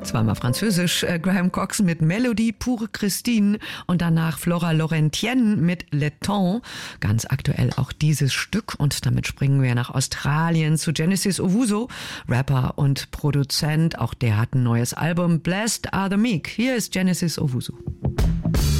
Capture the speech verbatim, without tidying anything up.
Zweimal französisch, äh, Graham Cox mit Melodie pour Christine und danach Flora Laurentienne mit Le Temps. Ganz aktuell auch dieses Stück und damit springen wir nach Australien zu Genesis Owusu, Rapper und Produzent. Auch der hat ein neues Album, Blessed Are the Meek. Hier ist Genesis Owusu.